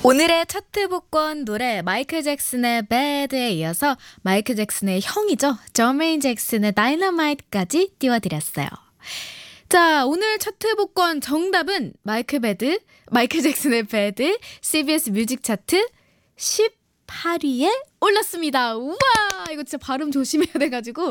오늘의 차트 복권 노래 마이클 잭슨의 Bad에 이어서 마이클 잭슨의 형이죠. 저메인 잭슨의 Dynamite까지 띄워드렸어요. 자, 오늘 차트 복권 정답은 마이클 잭슨의 Bad, CBS 뮤직 차트 18위에 올랐습니다. 우와, 이거 진짜 발음 조심해야 돼가지고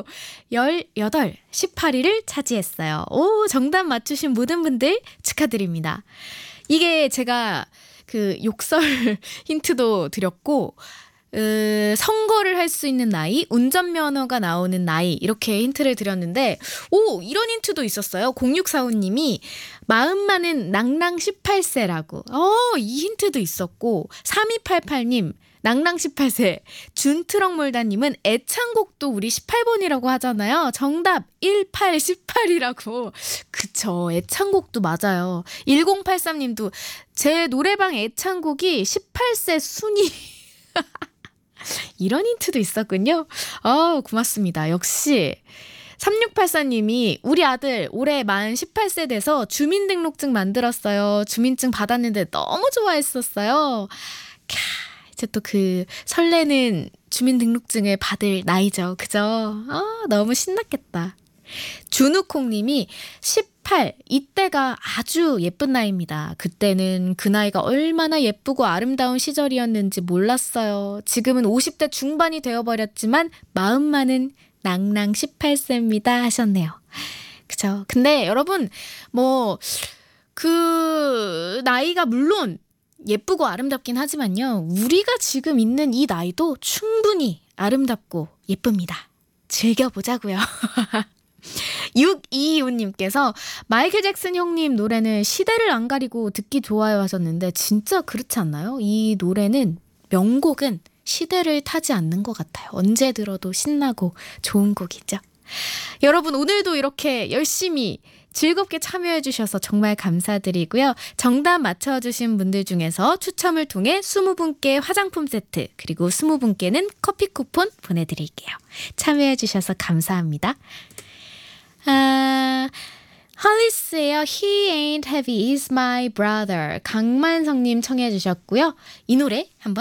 18위를 차지했어요. 오, 정답 맞추신 모든 분들 축하드립니다. 이게 제가 그 욕설 힌트도 드렸고 선거를 할 수 있는 나이, 운전면허가 나오는 나이 이렇게 힌트를 드렸는데 오, 이런 힌트도 있었어요. 0645님이 마음 많은 낭랑 18세라고 이 힌트도 있었고 3288님 낭랑 18세 준트럭몰다님은 애창곡도 우리 18번이라고 하잖아요. 정답 1818이라고. 그쵸, 애창곡도 맞아요. 1083님도 제 노래방 애창곡이 18세 순위 이런 힌트도 있었군요. 고맙습니다. 역시 3684님이 우리 아들 올해 만 18세 돼서 주민등록증 만들었어요. 주민증 받았는데 너무 좋아했었어요. 이제 또 그 설레는 주민등록증을 받을 나이죠. 그죠? 너무 신났겠다. 준우콩님이 18, 이때가 아주 예쁜 나이입니다. 그때는 그 나이가 얼마나 예쁘고 아름다운 시절이었는지 몰랐어요. 지금은 50대 중반이 되어버렸지만 마음만은 낭낭 18세입니다 하셨네요. 그죠? 근데 여러분 그 나이가 물론 예쁘고 아름답긴 하지만요. 우리가 지금 있는 이 나이도 충분히 아름답고 예쁩니다. 즐겨보자고요. 6225님께서 마이클 잭슨 형님 노래는 시대를 안 가리고 듣기 좋아요 하셨는데 진짜 그렇지 않나요? 이 노래는 명곡은 시대를 타지 않는 것 같아요. 언제 들어도 신나고 좋은 곡이죠. 여러분 오늘도 이렇게 열심히 즐겁게 참여해 주셔서 정말 감사드리고요. 정답 맞춰주신 분들 중에서 추첨을 통해 20분께 화장품 세트 그리고 20분께는 커피 쿠폰 보내드릴게요. 참여해 주셔서 감사합니다. 헐리스예요. He ain't heavy is my brother. 강만성님 청해 주셨고요. 이 노래 한번